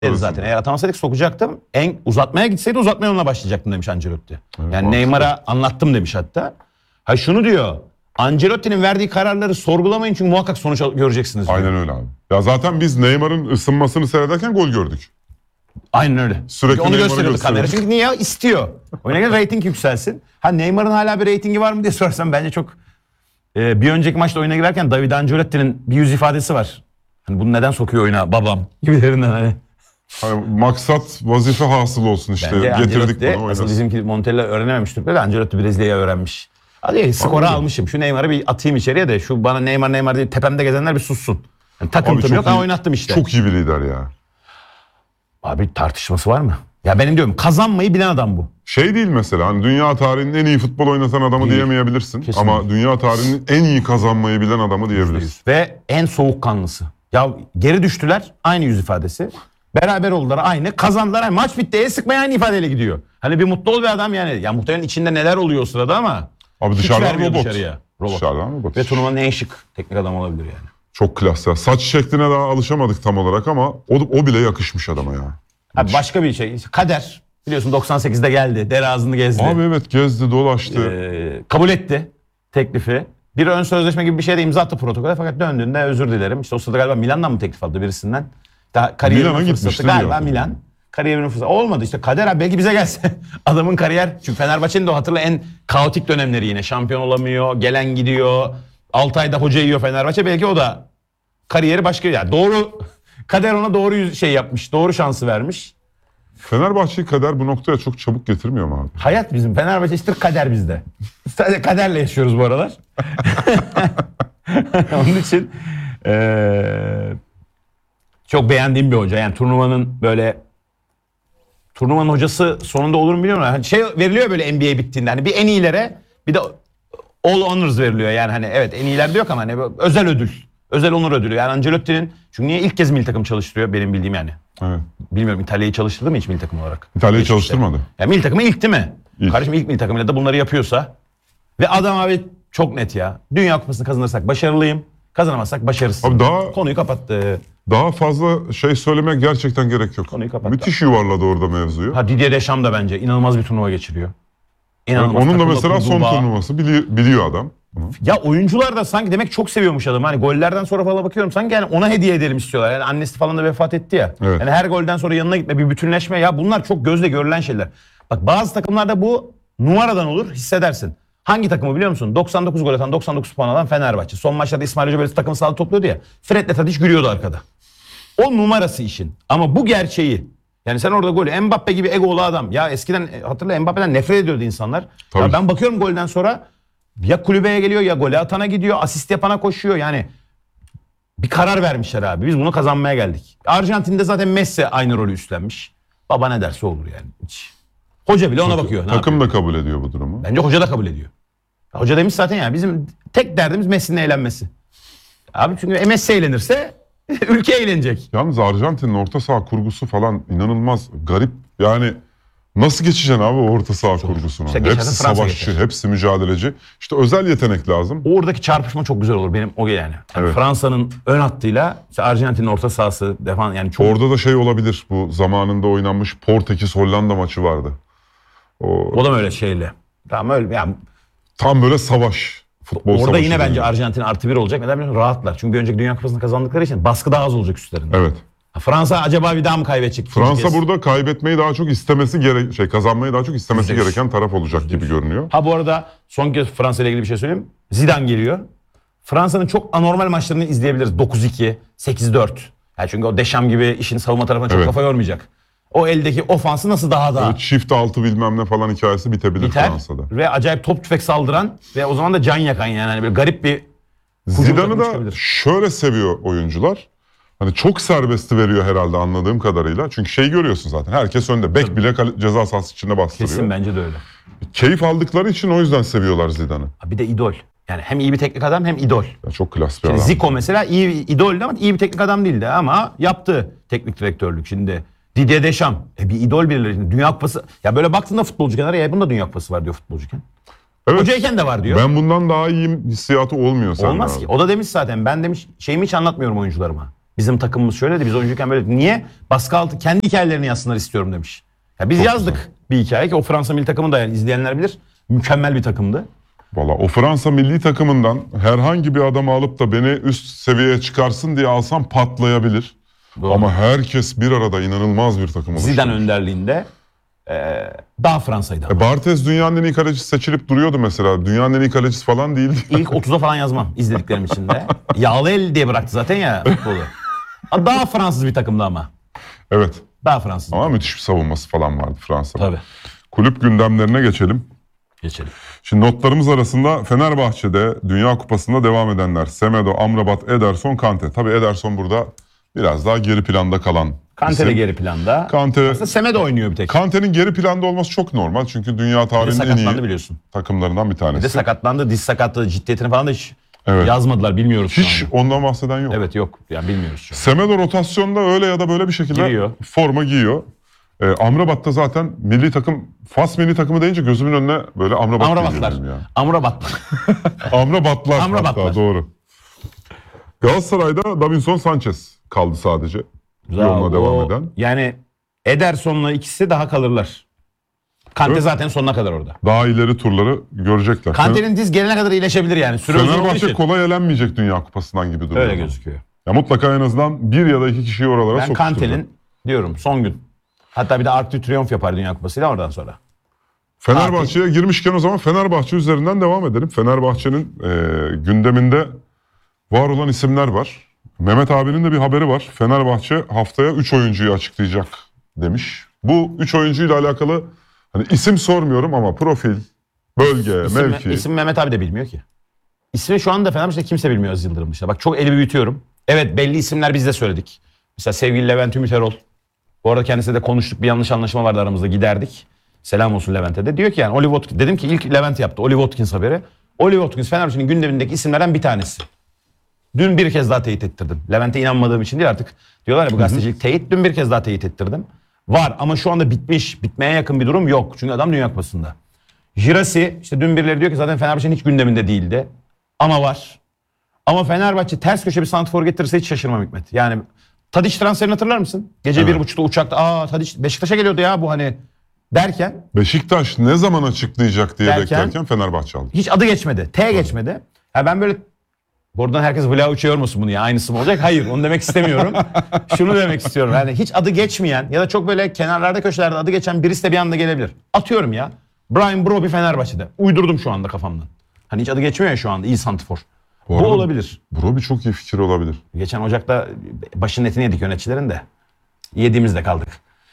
zaten. Eğer atamasaydık sokacaktım. En uzatmaya gitseydi uzatma yoluna başlayacaktım demiş Ancelotti. Evet, yani Neymar'a anlattım demiş hatta. Ha şunu diyor. Ancelotti'nin verdiği kararları sorgulamayın çünkü muhakkak sonuç göreceksiniz diyor. Aynen öyle abi. Ya zaten biz Neymar'ın ısınmasını seyrederken gol gördük. Aynen öyle. Sürekli onu Neymar'ı gösteriyordu kamera. gösteriyor. Çünkü niye? İstiyor. Oyuna göre reyting yükselsin. Ha Neymar'ın hala bir reytingi var mı diye sorsam bence çok... bir önceki maçta oyuna girerken David Ancelotti'nin bir yüz ifadesi var. Hani bunu neden sokuyor oyuna babam gibilerinden hani. Hani maksat vazife hasıl olsun işte. Bence Getirdik Ancelotti, bunu aslında oynasın. bizimki Montella öğrenememiş Türkler de Ancelotti Brezilya'yı öğrenmiş. Hadi skora almışım. Şu Neymar'ı bir atayım içeriye de şu bana Neymar diye tepemde gezenler bir sussun. Yani takıntım yok ama oynattım işte. Çok iyi bir lider ya. Abi tartışması var mı? Ya benim diyorum kazanmayı bilen adam bu. Şey değil mesela hani dünya tarihinin en iyi futbol oynatan adamı Değil. diyemeyebilirsin. Kesinlikle. Ama dünya tarihinin en iyi kazanmayı bilen adamı diyebilirsin. Ve en soğukkanlısı. Ya geri düştüler aynı yüz ifadesi. Beraber oldular aynı. Kazandılar aynı. Maç bitti. El sıkmaya aynı ifadeyle gidiyor. Hani bir mutlu ol bir adam yani. Ya muhtemelen içinde neler oluyor o sırada ama. Abi hiç dışarıdan vermiyor robot. dışarıya. Robot. Dışarıdan robot. Ve turnuvanın en şık teknik adam olabilir yani. Çok klas ya. Saç şekline daha alışamadık tam olarak ama o bile yakışmış adama ya. Abi başka bir şey. Kader. Biliyorsun 98'de geldi. Dere ağzını gezdi. Abi evet gezdi dolaştı. Kabul etti teklifi. Bir ön sözleşme gibi bir şey de imza attı protokole fakat döndüğünde özür dilerim. İşte o sırada galiba Milan'dan mı teklif aldı birisinden? Daha Milan'a kariyerinin gitmişti fırsatı galiba diyor. Milan. Kariyerinin fırsatı. Olmadı işte Kader abi belki bize gelse. Adamın kariyer. Çünkü Fenerbahçe'nin de o hatırla en kaotik dönemleri yine. Şampiyon olamıyor, gelen gidiyor. 6 ayda hoca yiyor Fenerbahçe. Belki o da kariyeri başka. Yani doğru Kader ona doğru şey yapmış. Doğru şansı vermiş. Fenerbahçe'yi kader bu noktaya çok çabuk getirmiyor mu abi? Hayat bizim. Fenerbahçe işte kader bizde. Sadece kaderle yaşıyoruz bu aralar. Onun için çok beğendiğim bir hoca. Yani turnuvanın hocası sonunda olur mu bilmiyorum. Hani şey veriliyor böyle NBA bittiğinde. Hani bir en iyilere bir de all honors veriliyor. Yani hani evet en iyiler diyor ama hani özel ödül. Özel onur ödülü. Yani Ancelotti'nin çünkü niye ilk kez milli takım çalıştırıyor benim bildiğim yani. Evet. Bilmiyorum İtalya'yı çalıştırdı mı hiç milli takım olarak? İtalya'yı Geçmişte. çalıştırmadı. Ya milli takımı ilk değil mi? İlk. Kardeşim ilk milli takımıyla da bunları yapıyorsa ve adam abi çok net ya. Dünya Kupası'nı kazanırsak başarılıyım. Kazanamazsak başarısız. Abi Konuyu kapattı. daha fazla şey söylemeye gerçekten gerek yok. Konuyu kapattı. Müthiş yuvarladı orada mevzuyu. Ha Didier Deschamps da bence inanılmaz bir turnuva geçiriyor. Evet, İnanılmaz. onun da Takımla mesela kurduğu son bağ. turnuvası biliyor adam. Bunu. Ya oyuncular da sanki demek çok seviyormuş adamı. Hani gollerden sonra falan bakıyorum sanki yani ona hediye edelim istiyorlar. Yani annesi falan da vefat etti ya. Evet. Yani her golden sonra yanına gitme, bir bütünleşme. Ya bunlar çok gözle görülen şeyler. Bak bazı takımlarda bu numaradan olur hissedersin. Hangi takımı biliyor musun? 99 gol atan 99 puan alan Fenerbahçe. Son maçlarda İsmail Hoca böyle takım sağlığı topluyordu ya. Fred'le Tadiç gülüyordu arkada. O numarası işin. Ama bu gerçeği. Yani sen orada golü Mbappe gibi egolu adam. Ya eskiden hatırla Mbappe'den nefret ediyordu insanlar. Tabii. Ya ben bakıyorum golden sonra ya kulübeye geliyor ya gole atana gidiyor. Asist yapana koşuyor. Yani bir karar vermişler abi. Biz bunu kazanmaya geldik. Arjantin'de zaten Messi aynı rolü üstlenmiş. Baba ne derse olur yani. Hiç. Hoca bile ona bakıyor. Ne Takım yapıyor? da kabul ediyor bu durumu. Bence hoca da kabul ediyor. Hoca demiş zaten ya bizim tek derdimiz Messi'nin eğlenmesi. Abi çünkü Messi eğlenirse ülke eğlenecek. Yalnız Arjantin'in orta saha kurgusu falan inanılmaz garip. Yani nasıl geçeceksin abi o orta saha kurgusunu? İşte geçerse Hepsi Fransa savaşçı, geçer. hepsi mücadeleci. İşte özel yetenek lazım. Oradaki çarpışma çok güzel olur benim o yani. Yani Evet. Fransa'nın ön hattıyla işte Arjantin'in orta sahası defan yani çok Orada da şey olabilir. Bu zamanında oynanmış Portekiz-Hollanda maçı vardı. o da mı öyle şeyle. Tamam öyle yani Tam böyle savaş. Futbol orada savaşı yine bence gibi. Arjantin artı 1 olacak. Neden biliyor musun? Rahatlar. Çünkü bir önceki Dünya Kupası'nı kazandıkları için baskı daha az olacak üstlerinde. Evet. Fransa acaba bir daha mı kaybedecek? ikinci Fransa kez? burada kaybetmeyi daha çok istemesi kazanmayı daha çok istemesi %100. gereken taraf olacak gibi görünüyor. Ha bu arada son kez Fransa ile ilgili bir şey söyleyeyim. Zidane geliyor. Fransa'nın çok anormal maçlarını izleyebiliriz. 9-2, 8-4. Yani çünkü o Deschamps gibi işin savunma tarafına çok Evet. kafa yormayacak. O eldeki ofansı nasıl daha Böyle çift altı bilmem ne falan hikayesi bitebilir biter Fransa'da. ve acayip top tüfek saldıran ve o zaman da can yakan yani hani böyle garip bir Zidane'ı da çıkabilir. şöyle seviyor oyuncular. Hani çok serbesti veriyor herhalde anladığım kadarıyla. Çünkü şeyi görüyorsun zaten. Herkes önde. Bek bile ceza sahası içinde bastırıyor. kesin bence de öyle. Keyif aldıkları için o yüzden seviyorlar Zidane'ı. Bir de idol. Yani hem iyi bir teknik adam hem idol. Ya çok klas bir Şimdi adam. Zico mesela iyi bir idoldü ama iyi bir teknik adam değildi ama yaptı teknik direktörlük. Şimdi Didier Deschamps bir idol birileri. Şimdi Dünya Kupası ya böyle baktığında futbolcu kenara ya bunda Dünya Kupası var diyor futbolcuken. Evet. Hocayken de var diyor. Ben bundan daha iyiyim hissiyatı olmuyor sende Olmaz abi. ki. O da demiş zaten ben demiş şeyimi hiç anlatmıyorum oyuncularıma. Bizim takımımız şöyleydi, biz oyuncuyken böyle. Niye? Baskı altı kendi hikayelerini yazsınlar istiyorum demiş. Ya biz Çok yazdık güzel. bir hikaye ki o Fransa milli takımı da, yani izleyenler bilir, mükemmel bir takımdı. Valla o Fransa milli takımından herhangi bir adamı alıp da beni üst seviyeye çıkarsın diye alsam patlayabilir. Doğru. Ama herkes bir arada inanılmaz bir takım oluşturmuş. Zidane önderliğinde daha Fransa'ydı. ama. Barthez dünyanın en iyi kalecisi seçilip duruyordu mesela. Dünyanın en iyi kalecisi falan değildi. İlk 30'a falan yazmam izlediklerim içinde. Yağlı el diye bıraktı zaten ya futbolu. Daha Fransız bir takımdı ama. Evet. Daha Fransız. Ama müthiş bir savunması falan vardı Fransa'da. Tabii. Kulüp gündemlerine geçelim. Geçelim. Şimdi notlarımız arasında Fenerbahçe'de Dünya Kupası'nda devam edenler. Semedo, Amrabat, Ederson, Kante. Tabii Ederson burada biraz daha geri planda kalan. Kante de geri planda. Kante, Aslında Semedo oynuyor bir tek. Kante'nin geri planda olması çok normal. Çünkü dünya Bir de tarihinin en sakatlandı iyi biliyorsun. takımlarından bir Bir tanesi. de sakatlandı. Diz sakatlığı ciddiyetini falan da hiç Evet. yazmadılar. Bilmiyoruz şu Hiç anda. ondan bahseden yok. Evet yok. Yani bilmiyoruz şu an. Semedo rotasyonda öyle ya da böyle bir şekilde Giriyor. forma giyiyor. Amrabat da zaten milli takım, Fas milli takımı deyince gözümün önüne böyle Amrabat Amrabatlar. geliyor benim ya. Amrabatlar. Amrabatlar Amrabatlar. hatta doğru. Galatasaray'da Davinson Sanchez kaldı sadece. Yoluna devam eden. Yani Ederson'la ikisi daha kalırlar. Kante Evet. zaten sonuna kadar orada. Daha ileri turları görecekler. Kante'nin diz gelene kadar iyileşebilir yani. Süre uzun olduğu Fenerbahçe için. kolay elenmeyecek Dünya Kupası'ndan gibi duruyor. Öyle gözüküyor. Ya mutlaka en azından bir ya da iki kişiyi oralara Ben sokuşturacak. Kante'nin diyorum son gün. Hatta bir de Arc de Triomphe yapar Dünya Kupası'yla oradan sonra. Fenerbahçe'ye girmişken o zaman Fenerbahçe üzerinden devam edelim. Fenerbahçe'nin gündeminde var olan isimler var. Mehmet abinin de bir haberi var. Fenerbahçe haftaya 3 oyuncuyu açıklayacak demiş. Bu 3 oyuncuyla alakalı hani isim sormuyorum ama profil, bölge, mevki. İsim Mehmet abi de bilmiyor ki. İsmi şu anda Fenerbahçe'de kimse bilmiyor Aziz Yıldırım dışında. Bak çok eli büyütüyorum. Evet belli isimler biz de söyledik. Mesela sevgili Levent Ümit Erol. Bu arada kendisiyle de konuştuk. Bir yanlış anlaşma vardı aramızda, giderdik. Selam olsun Levent'e de. Diyor ki yani Oli Watkins. Dedim ki ilk Levent yaptı. Oli Watkins haberi. Oli Watkins Fenerbahçe'nin gündemindeki isimlerden bir tanesi. Dün bir kez daha teyit ettirdim. Levent'e inanmadığım için değil artık. Diyorlar ya bu gazetecilik teyit. Dün bir kez daha teyit ettirdim. Var ama şu anda bitmiş. Bitmeye yakın bir durum yok. Çünkü adam Dünya Kupası'nda. Jirasi işte dün birileri diyor ki zaten Fenerbahçe'nin hiç gündeminde değildi. Ama var. Ama Fenerbahçe ters köşe bir santrfor getirirse hiç şaşırmam Hikmet. Yani Tadiç transferini hatırlar mısın? Gece Evet. 1.30'da uçakta Tadiç Beşiktaş'a geliyordu ya bu hani derken Beşiktaş ne zaman açıklayacak diye Derken- beklerken Fenerbahçe aldı. hiç adı geçmedi. T geçmedi. Ya ben böyle buradan herkes Vlahovic'e yormasın bunu ya aynısı mı olacak? Hayır onu demek istemiyorum. Şunu demek istiyorum. Yani hiç adı geçmeyen ya da çok böyle kenarlarda köşelerde adı geçen birisi de bir anda gelebilir. Atıyorum ya. Brian Broby Fenerbahçe'de. Uydurdum şu anda kafamdan. Hani hiç adı geçmiyor ya şu anda iyi santrfor. Bu arada olabilir. Broby çok iyi fikir olabilir. Geçen Ocak'ta başının etini yedik yöneticilerin de. Yediğimizde kaldık.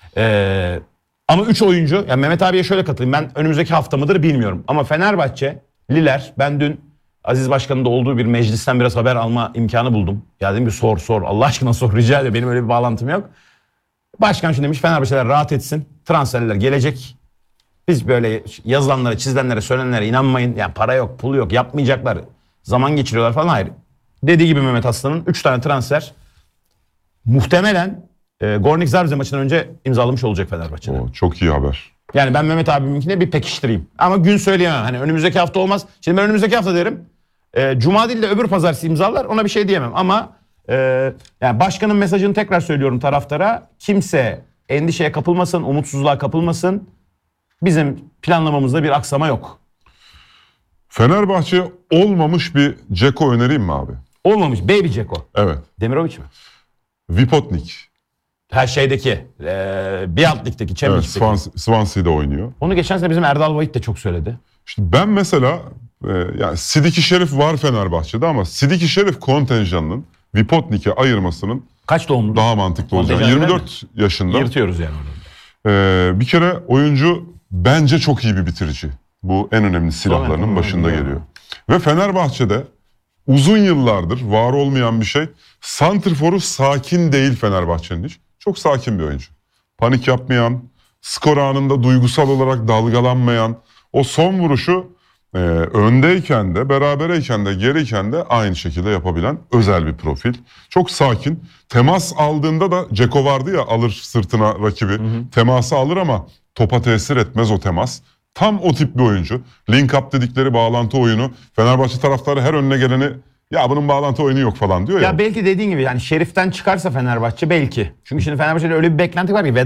Ama 3 oyuncu, yani Mehmet abiye şöyle katılayım. Ben önümüzdeki hafta mıdır bilmiyorum. Ama Fenerbahçe, Liler, ben dün Aziz Başkan'ın da olduğu bir meclisten biraz haber alma imkanı buldum. Ya dedim bir sor. Allah aşkına sor rica ediyorum. Benim öyle bir bağlantım yok. Başkan şunu demiş, Fenerbahçeler rahat etsin. Transferler gelecek. Biz böyle yazılanlara, çizilenlere, söylenenlere inanmayın. Yani para yok, pul yok, yapmayacaklar. Zaman geçiriyorlar falan. Hayır. Dediği gibi Mehmet Aslan'ın 3 tane transfer muhtemelen Gornik Zabrze maçından önce imzalamış olacak Fenerbahçe'de. O çok iyi haber. Yani ben Mehmet abiminkine bir pekiştireyim. Ama gün söyleyemem. Hani önümüzdeki hafta olmaz. Şimdi ben önümüzdeki hafta derim. Cuma değil de öbür pazartesi imzalar. Ona bir şey diyemem. Ama yani başkanın mesajını tekrar söylüyorum taraftara. Kimse endişeye kapılmasın, umutsuzluğa kapılmasın. Bizim planlamamızda bir aksama yok. Fenerbahçe olmamış bir Ceko önereyim mi abi? Olmamış. Baby Ceko. Evet. Demirovic mi? Vipotnik. Her şeydeki. Bir alt ligdeki. Evet, Championship'teki. Swansea'de oynuyor. Onu geçen sene bizim Erdal Vahit de çok söyledi. İşte ben mesela yani Sidiki Şerif var Fenerbahçe'de ama Sidiki Şerif kontenjanının Vipotnik'e ayırmasının Kaç doğumlu? daha mantıklı olacak. Kontenjan 24 yaşında. Yırtıyoruz yani orada. Bir kere oyuncu bence çok iyi bir bitirici. Bu en önemli silahlarının Tamam, başında tamam. geliyor. Ve Fenerbahçe'de uzun yıllardır var olmayan bir şey. Santrfor'u sakin değil Fenerbahçe'nin hiç. Çok sakin bir oyuncu. Panik yapmayan, skor anında duygusal olarak dalgalanmayan, o son vuruşu öndeyken de, berabereyken de, geriyken de aynı şekilde yapabilen özel bir profil. Çok sakin. Temas aldığında da Ceko vardı ya, alır sırtına rakibi. Teması alır ama topa tesir etmez o temas. Tam o tip bir oyuncu. Link up dedikleri bağlantı oyunu. Fenerbahçe taraftarı her önüne geleni ya bunun bağlantı oyunu yok falan diyor ya. Ya belki dediğin gibi yani Şerif'ten çıkarsa Fenerbahçe belki. Çünkü şimdi Fenerbahçe'de öyle bir beklenti var ki